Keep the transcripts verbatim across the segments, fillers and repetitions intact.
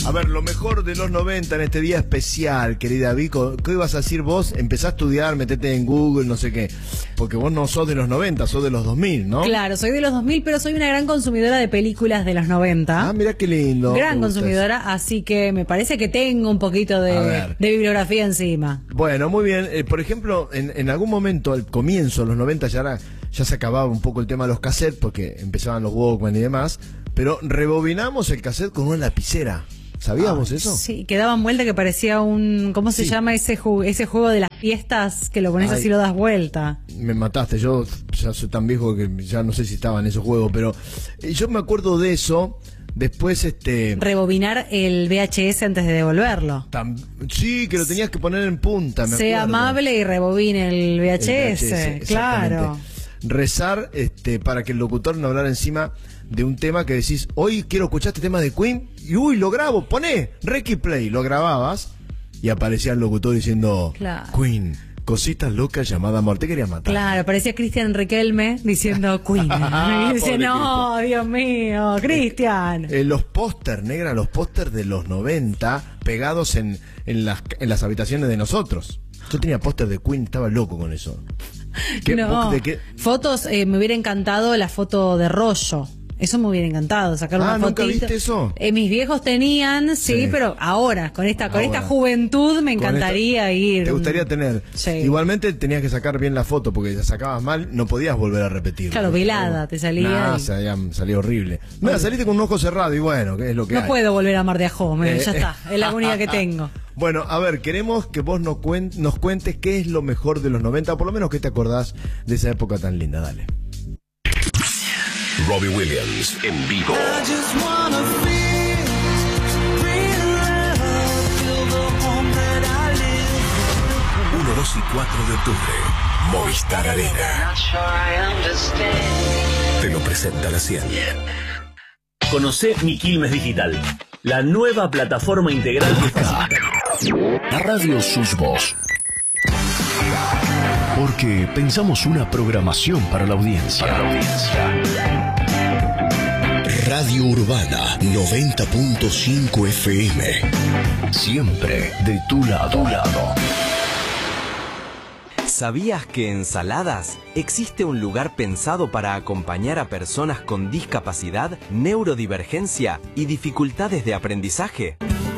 A ver, lo mejor de los noventa en este día especial, querida Vico. ¿Qué ibas a decir vos? Empezá a estudiar, metete en Google, no sé qué. Porque vos no sos de los noventa, sos de los dos mil, ¿no? Claro, soy de los dos mil, pero soy una gran consumidora de películas de los noventa. Ah, mira qué lindo. Gran consumidora, eso. Así que me parece que tengo un poquito de, de bibliografía encima. Bueno, muy bien. Eh, por ejemplo, en, en algún momento, al comienzo de los noventa, ya, era, ya se acababa un poco el tema de los cassettes, porque empezaban los Walkman y demás, pero rebobinamos el cassette con una lapicera. ¿Sabíamos ah, eso? Sí, que daban vuelta, que parecía un... ¿Cómo se sí. llama ese, ju ese juego de las fiestas que lo pones Ay, así y lo das vuelta? Me mataste, yo ya soy tan viejo que ya no sé si estaba en esos juegos, pero yo me acuerdo de eso. Después, este... Rebobinar el V H S antes de devolverlo. Tam sí, que lo tenías que poner en punta, me Sea acuerdo. amable y rebobine el V H S, el V H S claro. Rezar este, para que el locutor no hablara encima de un tema que decís, hoy quiero escuchar este tema de Queen, y uy, lo grabo, poné, Reiki Play, lo grababas, y aparecía el locutor diciendo, claro. Queen, cositas locas llamada amor, te quería matar. Claro, parecía Cristian Riquelme diciendo Queen. Y dice, no, Dios mío, Cristian. Eh, eh, los póster, negra, los póster de los noventa pegados en, en, las, en las habitaciones de nosotros. Yo tenía póster de Queen, estaba loco con eso. ¿Qué, no, de qué? Fotos, eh, me hubiera encantado la foto de rollo. Eso me hubiera encantado, sacar ah, una fotito. ¿Nunca viste eso? Eh, mis viejos tenían, sí, sí, pero ahora, con esta, con ahora. esta juventud me encantaría esta, ir. ¿Te gustaría tener? Sí. Igualmente tenías que sacar bien la foto, porque si la sacabas mal, no podías volver a repetir. Claro, velada, te salía. Nah, y... salía, salía horrible. Mira, saliste con un ojo cerrado y bueno, ¿qué es lo que No hay? puedo volver a Mar de Ajó, eh, ya está, es la única que tengo. Bueno, a ver, queremos que vos nos, cuen nos cuentes qué es lo mejor de los noventa, por lo menos que te acordás de esa época tan linda, dale. Robbie Williams en vivo. uno, dos y cuatro de octubre, Movistar Arena. Te lo presenta la cien. Conocé Mi Quilmes Digital, la nueva plataforma integral que facilita la radio sus voz. Porque pensamos una programación para la audiencia. Para la audiencia. Radio Urbana noventa punto cinco F M. Siempre de tu lado. Tu lado. ¿Sabías que en Saladas existe un lugar pensado para acompañar a personas con discapacidad, neurodivergencia y dificultades de aprendizaje?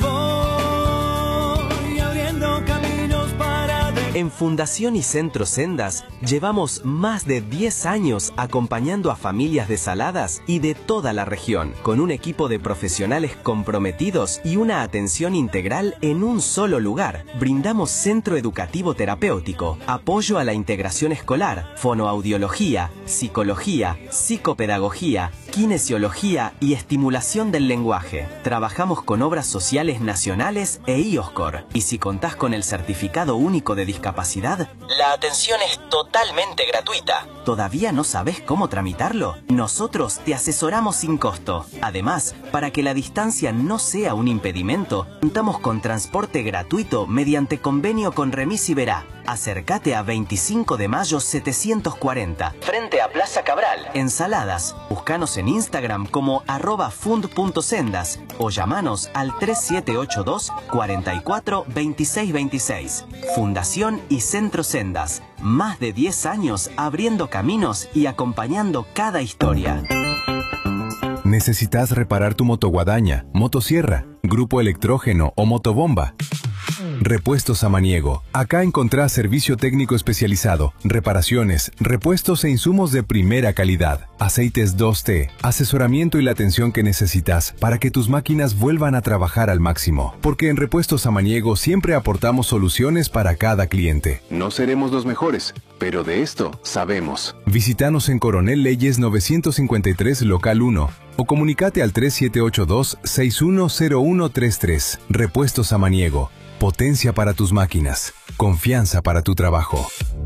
En Fundación y Centro Sendas llevamos más de diez años acompañando a familias de Saladas y de toda la región, con un equipo de profesionales comprometidos y una atención integral en un solo lugar. Brindamos centro educativo terapéutico, apoyo a la integración escolar, fonoaudiología, psicología, psicopedagogía, kinesiología y estimulación del lenguaje. Trabajamos con obras sociales nacionales e I O S C O R. Y si contás con el certificado único de discapacidad, Capacidad, la atención es totalmente gratuita. ¿Todavía no sabes cómo tramitarlo? Nosotros te asesoramos sin costo. Además, para que la distancia no sea un impedimento, contamos con transporte gratuito mediante convenio con Remis y Verá. Acércate a veinticinco de mayo setecientos cuarenta, frente a Plaza Cabral, en Saladas. Búscanos en Instagram como arroba fund punto sendas o llamanos al tres siete ocho dos, cuatro cuatro, dos seis dos seis. Fundación y Centro Sendas. Más de diez años abriendo caminos y acompañando cada historia. ¿Necesitas reparar tu motoguadaña, motosierra, grupo electrógeno o motobomba? Repuestos Samaniego. Acá encontrás servicio técnico especializado, reparaciones, repuestos e insumos de primera calidad, aceites dos T, asesoramiento y la atención que necesitas para que tus máquinas vuelvan a trabajar al máximo. Porque en Repuestos Samaniego siempre aportamos soluciones para cada cliente. No seremos los mejores, pero de esto sabemos. Visítanos en Coronel Leyes novecientos cincuenta y tres, local uno. O comunicate al tres siete ocho dos, seis uno cero uno tres tres. Repuestos Samaniego. Potencia para tus máquinas. Confianza para tu trabajo.